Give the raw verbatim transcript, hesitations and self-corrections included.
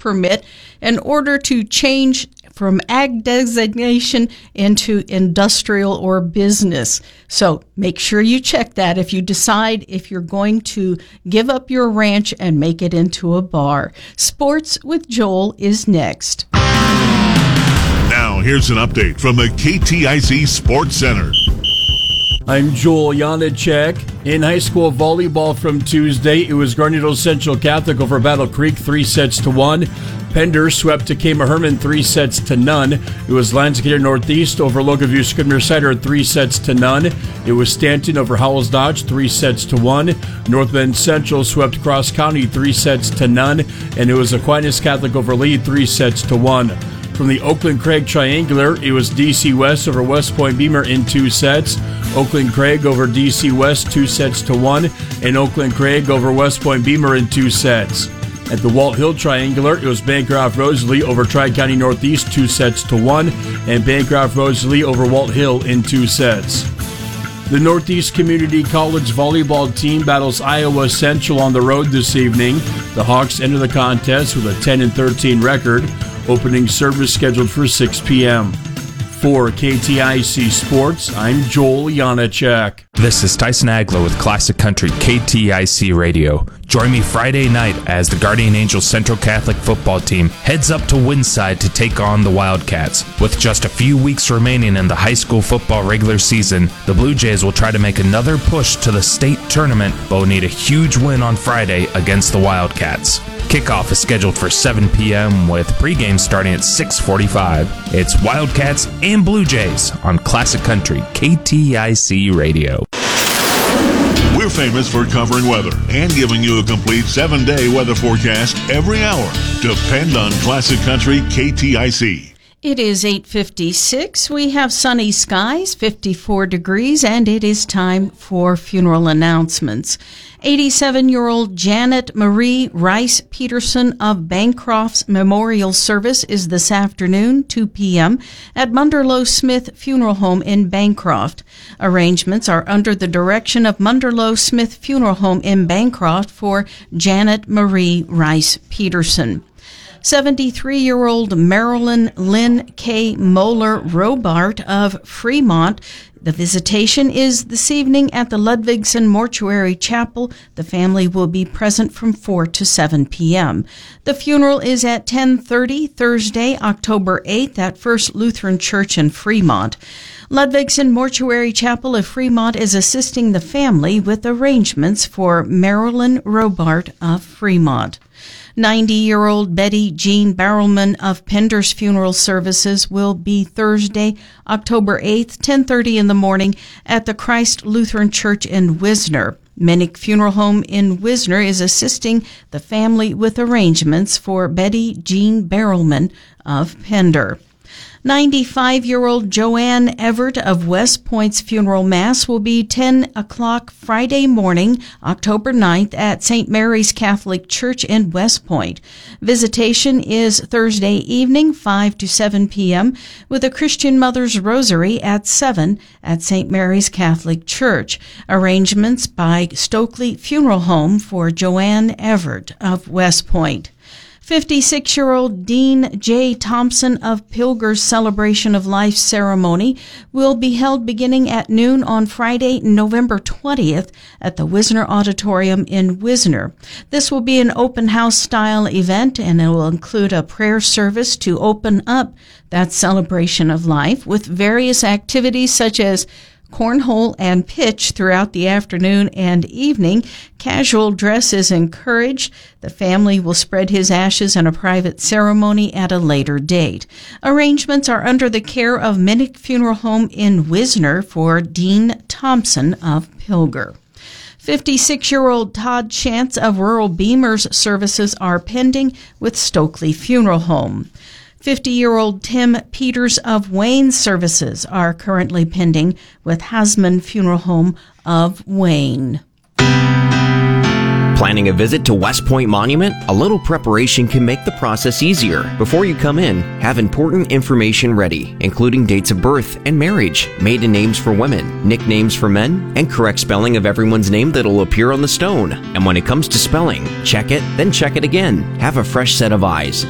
permit in order to change from ag designation into industrial or business. So make sure you check that if you decide if you're going to give up your ranch and make it into a bar. Sports with Joel is next. Now here's an update from the K T I C Sports Center. I'm Joel Janacek. In high school volleyball from Tuesday, it was Garnito Central Catholic over Battle Creek, three sets to one. Pender swept Takema Herman, three sets to none. It was Lansing Northeast over Locaview Scribner Cider, three sets to none. It was Stanton over Howells Dodge, three sets to one. North Bend Central swept Cross County, three sets to none. And it was Aquinas Catholic over Lee, three sets to one. From the Oakland Craig Triangular, it was D C West over West Point Beamer in two sets. Oakland Craig over D C West, two sets to one. And Oakland Craig over West Point Beamer in two sets. At the Walt Hill Triangular, it was Bancroft Rosalie over Tri-County Northeast, two sets to one. And Bancroft Rosalie over Walt Hill in two sets. The Northeast Community College volleyball team battles Iowa Central on the road this evening. The Hawks enter the contest with a ten and thirteen record. Opening service scheduled for six p.m. For K T I C Sports, I'm Joel Janacek. This is Tyson Aglow with Classic Country K T I C Radio. Join me Friday night as the Guardian Angels Central Catholic football team heads up to Winside to take on the Wildcats. With just a few weeks remaining in the high school football regular season, the Blue Jays will try to make another push to the state tournament, but will need a huge win on Friday against the Wildcats. Kickoff is scheduled for seven p.m. with pregame starting at six forty-five. It's Wildcats and Blue Jays on Classic Country K T I C Radio. We're famous for covering weather and giving you a complete seven-day weather forecast every hour. Depend on Classic Country K T I C. It is eight fifty-six. We have sunny skies, fifty-four degrees, and it is time for funeral announcements. eighty-seven-year-old Janet Marie Rice Peterson of Bancroft's memorial service is this afternoon, two p.m., at Munderloh Smith Funeral Home in Bancroft. Arrangements are under the direction of Munderloh Smith Funeral Home in Bancroft for Janet Marie Rice Peterson. seventy-three-year-old Marilyn Lynn K. Moeller Robart of Fremont. The visitation is this evening at the Ludvigsen Mortuary Chapel. The family will be present from four to seven p.m. The funeral is at ten thirty Thursday, October eighth at First Lutheran Church in Fremont. Ludvigsen Mortuary Chapel of Fremont is assisting the family with arrangements for Marilyn Robart of Fremont. ninety-year-old Betty Jean Barrelman of Pender's funeral services will be Thursday, October eighth, ten thirty in the morning at the Christ Lutheran Church in Wisner. Minnick Funeral Home in Wisner is assisting the family with arrangements for Betty Jean Barrelman of Pender. ninety-five-year-old Joanne Everett of West Point's funeral mass will be ten o'clock Friday morning, October ninth at Saint Mary's Catholic Church in West Point. Visitation is Thursday evening, five to seven p.m., with a Christian Mother's Rosary at seven at Saint Mary's Catholic Church. Arrangements by Stokely Funeral Home for Joanne Everett of West Point. fifty-six-year-old Dean J. Thompson of Pilger's Celebration of Life ceremony will be held beginning at noon on Friday, November twentieth at the Wisner Auditorium in Wisner. This will be an open house style event, and it will include a prayer service to open up that celebration of life with various activities such as cornhole and pitch throughout the afternoon and evening. Casual dress is encouraged. The family will spread his ashes in a private ceremony at a later date. Arrangements are under the care of Minnick Funeral Home in Wisner for Dean Thompson of Pilger. fifty-six-year-old Todd Chance of Rural Beamer's services are pending with Stokely Funeral Home. fifty-year-old Tim Peters of Wayne services are currently pending with Hasman Funeral Home of Wayne. Planning a visit to West Point Monument? A little preparation can make the process easier. Before you come in, have important information ready, including dates of birth and marriage, maiden names for women, nicknames for men, and correct spelling of everyone's name that'll appear on the stone. And when it comes to spelling, check it, then check it again. Have a fresh set of eyes.